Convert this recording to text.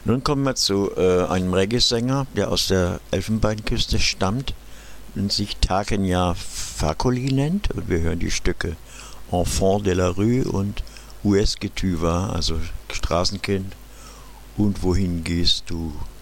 Nun kommen wir zu einem Reggae-Sänger, der aus der Elfenbeinküste stammt und sich Takenya Fakoly nennt. Und wir hören die Stücke Enfant de la Rue und Où est-ce que tu vas, also Straßenkind und Wohin gehst du?